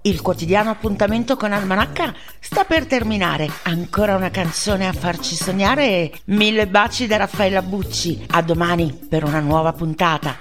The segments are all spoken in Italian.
Il quotidiano appuntamento con Almanacca sta per terminare. Ancora una canzone a farci sognare e 1000 baci da Raffaella Bucci. A domani per una nuova puntata.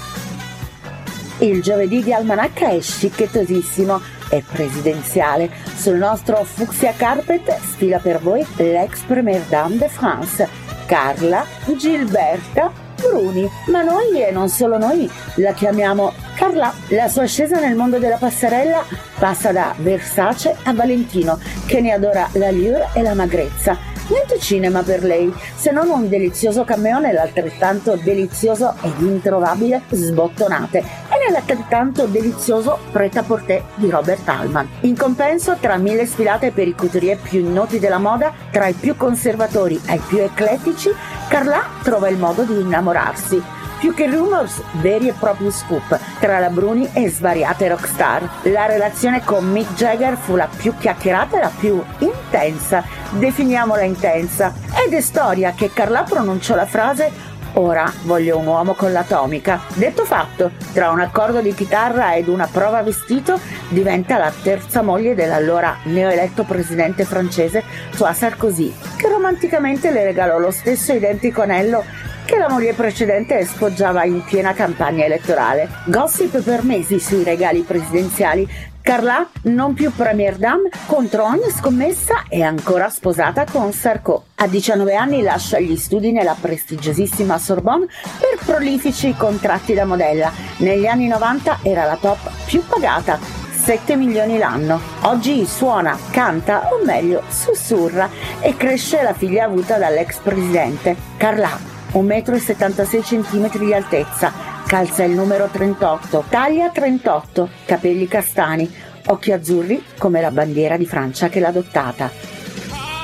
Il giovedì di Almanacca è scicchettosissimo e presidenziale. Sul nostro Fucsia Carpet sfila per voi l'ex Première Dame de France, Carla Gilberta Bruni, ma noi e non solo noi la chiamiamo Carla. La sua ascesa nel mondo della passerella passa da Versace a Valentino, che ne adora l'allure e la magrezza. Niente cinema per lei, se non un delizioso cameo nell'altrettanto delizioso ed introvabile Sbottonate e nell'altrettanto delizioso Prêt-à-porter di Robert Altman. In compenso, tra 1000 sfilate per i couturier più noti della moda, tra i più conservatori ai più eclettici, Carla trova il modo di innamorarsi. Più che rumors, veri e propri scoop tra la Bruni e svariate rockstar. La relazione con Mick Jagger fu la più chiacchierata e la più intensa, definiamola intensa, ed è storia che Carla pronunciò la frase «Ora voglio un uomo con l'atomica». Detto fatto, tra un accordo di chitarra ed una prova vestito diventa la terza moglie dell'allora neoeletto presidente francese François Sarkozy, che romanticamente le regalò lo stesso identico anello che la moglie precedente sfoggiava in piena campagna elettorale. Gossip per mesi sui regali presidenziali. Carla, non più Première Dame, contro ogni scommessa è ancora sposata con Sarko. A 19 anni lascia gli studi nella prestigiosissima Sorbonne per prolifici contratti da modella. Negli anni 90 era la top più pagata, 7 milioni l'anno. Oggi suona, canta o meglio sussurra e cresce la figlia avuta dall'ex presidente. Carla, 1,76 m di altezza, calza il numero 38, taglia 38, capelli castani, occhi azzurri come la bandiera di Francia che l'ha adottata.